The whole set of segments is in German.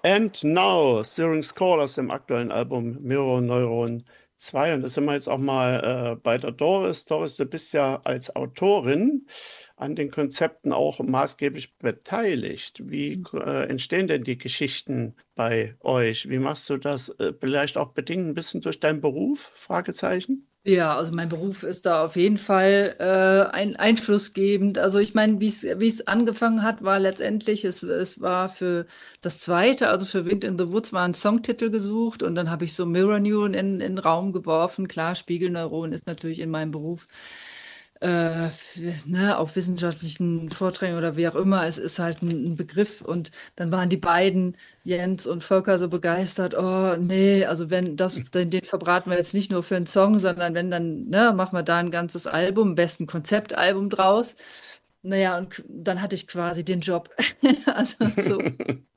And Now, Syrinx Call aus dem aktuellen Album Mirror Neuron 2. Und da sind wir jetzt auch mal bei der Doris. Doris, du bist ja als Autorin an den Konzepten auch maßgeblich beteiligt. Wie entstehen denn die Geschichten bei euch? Wie machst du das? Vielleicht auch bedingt ein bisschen durch deinen Beruf? Fragezeichen. Ja, also mein Beruf ist da auf jeden Fall ein einflussgebend. Also ich meine, wie es angefangen hat, war letztendlich, es war für das zweite, also für Wind in the Woods, war ein Songtitel gesucht und dann habe ich so Mirror Neuron in den Raum geworfen. Klar, Spiegelneuron ist natürlich in meinem Beruf ne, auf wissenschaftlichen Vorträgen oder wie auch immer, es ist halt ein Begriff. Und dann waren die beiden, Jens und Volker, so begeistert. Oh, nee, also wenn das, den verbraten wir jetzt nicht nur für einen Song, sondern wenn dann, ne, machen wir da ein ganzes Album, am besten Konzeptalbum draus. Naja, und dann hatte ich quasi den Job. Also so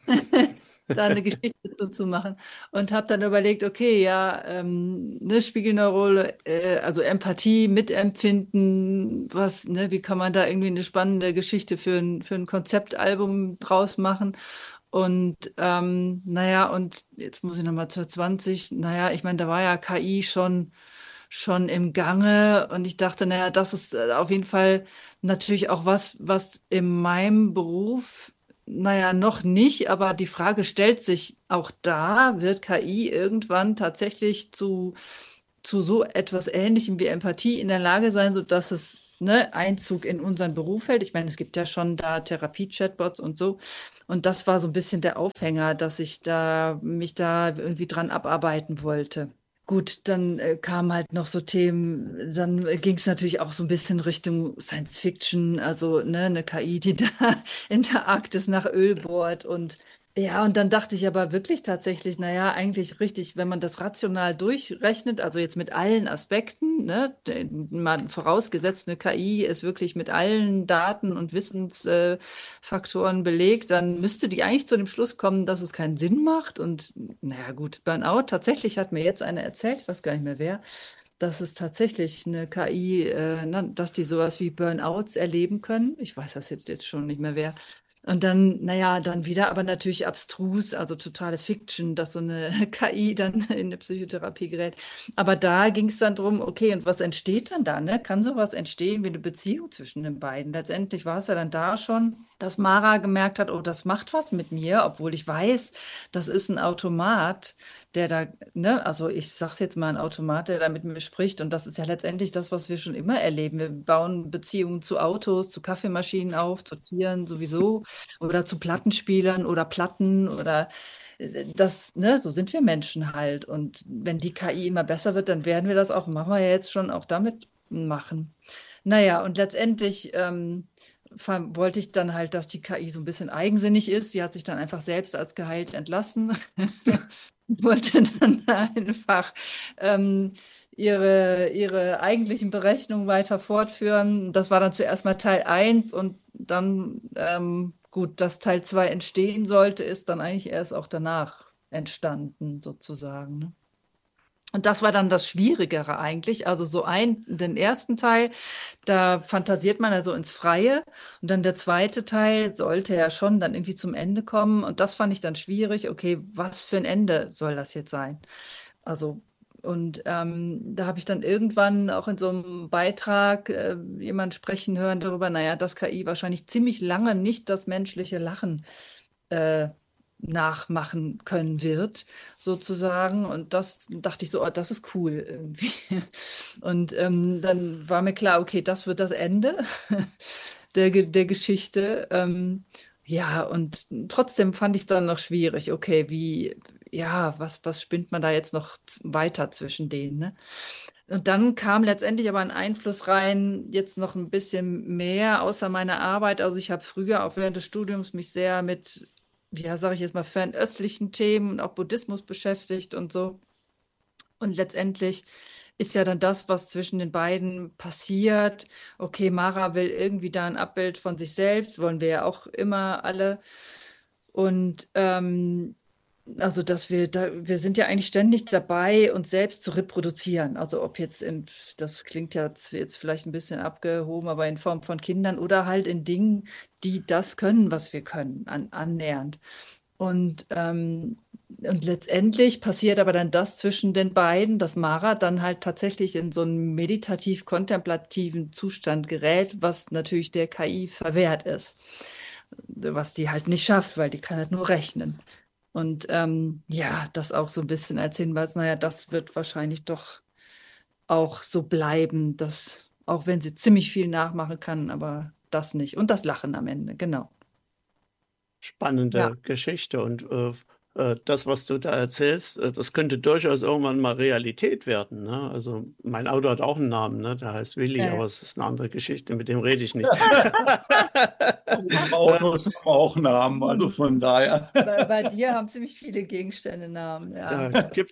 da eine Geschichte zu machen und habe dann überlegt, okay, ja, ne, Spiegelneurole, also Empathie, Mitempfinden, was, ne, wie kann man da irgendwie eine spannende Geschichte für ein Konzeptalbum draus machen? Und naja, und jetzt muss ich nochmal zur 20, naja, ich meine, da war ja KI schon im Gange und ich dachte, naja, das ist auf jeden Fall natürlich auch was in meinem Beruf, naja, noch nicht, aber die Frage stellt sich auch da, wird KI irgendwann tatsächlich zu so etwas Ähnlichem wie Empathie in der Lage sein, sodass es ne, Einzug in unseren Beruf hält? Ich meine, es gibt ja schon da Therapie-Chatbots und so. Und das war so ein bisschen der Aufhänger, dass ich da mich da irgendwie dran abarbeiten wollte. Gut, dann kamen halt noch so Themen, dann ging es natürlich auch so ein bisschen Richtung Science Fiction, also ne, eine KI, die da in der Arktis nach Öl bohrt und ja, und dann dachte ich aber wirklich tatsächlich, naja, eigentlich richtig, wenn man das rational durchrechnet, also jetzt mit allen Aspekten, ne, mal vorausgesetzt, eine KI ist wirklich mit allen Daten und Wissensfaktoren belegt, dann müsste die eigentlich zu dem Schluss kommen, dass es keinen Sinn macht. Und naja, gut, Burnout, tatsächlich hat mir jetzt eine erzählt, ich weiß gar nicht mehr wer, dass es tatsächlich eine KI, dass die sowas wie Burnouts erleben können. Ich weiß das jetzt schon nicht mehr wer. Und dann, naja, dann wieder, aber natürlich abstrus, also totale Fiction, dass so eine KI dann in eine Psychotherapie gerät. Aber da ging es dann drum, okay, und was entsteht dann da, ne? Kann sowas entstehen wie eine Beziehung zwischen den beiden? Letztendlich war es ja dann da schon, dass Mara gemerkt hat, oh, das macht was mit mir, obwohl ich weiß, das ist ein Automat, der da, ne, also ich sag's jetzt mal, ein Automat, der da mit mir spricht. Und das ist ja letztendlich das, was wir schon immer erleben. Wir bauen Beziehungen zu Autos, zu Kaffeemaschinen auf, zu Tieren sowieso oder zu Plattenspielern oder Platten oder das, ne, so sind wir Menschen halt. Und wenn die KI immer besser wird, dann werden wir das auch, machen wir ja jetzt schon auch damit machen. Naja, und letztendlich wollte ich dann halt, dass die KI so ein bisschen eigensinnig ist. Die hat sich dann einfach selbst als geheilt entlassen. Wollte dann einfach ähm, ihre eigentlichen Berechnungen weiter fortführen. Das war dann zuerst mal Teil eins und dann, gut, dass Teil 2 entstehen sollte, ist dann eigentlich erst auch danach entstanden, sozusagen. Ne? Und das war dann das Schwierigere eigentlich. Also den ersten Teil, da fantasiert man also ins Freie. Und dann der zweite Teil sollte ja schon dann irgendwie zum Ende kommen. Und das fand ich dann schwierig. Okay, was für ein Ende soll das jetzt sein? Also, und da habe ich dann irgendwann auch in so einem Beitrag jemand sprechen hören darüber, naja, dass KI wahrscheinlich ziemlich lange nicht das menschliche Lachen äh, nachmachen können wird, sozusagen. Und das dachte ich so, oh, das ist cool irgendwie. Und dann war mir klar, okay, das wird das Ende der Geschichte. Ja, und trotzdem fand ich es dann noch schwierig. Okay, ja, was spinnt man da jetzt noch weiter zwischen denen, ne? Und dann kam letztendlich aber ein Einfluss rein, jetzt noch ein bisschen mehr außer meiner Arbeit. Also ich habe früher auch während des Studiums mich sehr mit, ja, sage ich jetzt mal, fernöstlichen Themen und auch Buddhismus beschäftigt und so. Und letztendlich ist ja dann das, was zwischen den beiden passiert. Okay, Mara will irgendwie da ein Abbild von sich selbst, wollen wir ja auch immer alle. Und also, wir sind ja eigentlich ständig dabei, uns selbst zu reproduzieren. Also, ob jetzt das klingt ja jetzt vielleicht ein bisschen abgehoben, aber in Form von Kindern oder halt in Dingen, die das können, was wir können, annähernd. Und letztendlich passiert aber dann das zwischen den beiden, dass Mara dann halt tatsächlich in so einen meditativ-kontemplativen Zustand gerät, was natürlich der KI verwehrt ist. Was die halt nicht schafft, weil die kann halt nur rechnen. Und ja, das auch so ein bisschen als Hinweis, naja, das wird wahrscheinlich doch auch so bleiben, dass, auch wenn sie ziemlich viel nachmachen kann, aber das nicht. Und das Lachen am Ende, genau. Ja. Spannende Geschichte und das, was du da erzählst, das könnte durchaus irgendwann mal Realität werden. Ne? Also mein Auto hat auch einen Namen, ne? Der heißt Willi, Ja. aber es ist eine andere Geschichte, mit dem rede ich nicht. Unsere Autos haben auch Namen, also von daher. Bei dir haben ziemlich viele Gegenstände Namen, ja.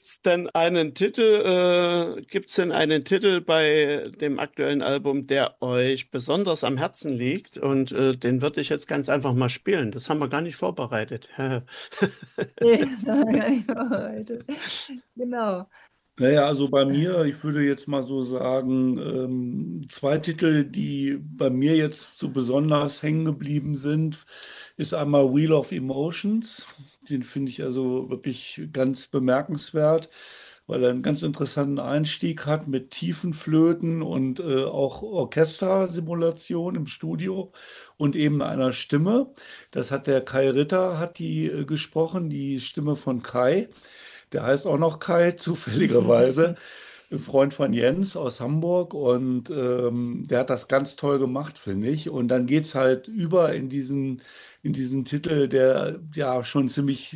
Gibt's denn einen Titel bei dem aktuellen Album, der euch besonders am Herzen liegt? Und den würde ich jetzt ganz einfach mal spielen. Das haben wir gar nicht vorbereitet. Nee, das haben wir gar nicht vorbereitet. Genau. Naja, also bei mir, ich würde jetzt mal so sagen, zwei Titel, die bei mir jetzt so besonders hängen geblieben sind, ist einmal Wheel of Emotions. Den finde ich also wirklich ganz bemerkenswert, weil er einen ganz interessanten Einstieg hat mit tiefen Flöten und auch Orchestersimulation im Studio und eben einer Stimme. Das hat der Kai Ritter, hat die gesprochen, die Stimme von Kai. Der heißt auch noch Kai, zufälligerweise. Ein Freund von Jens aus Hamburg und der hat das ganz toll gemacht, finde ich. Und dann geht es halt über in diesen Titel, der ja schon ziemlich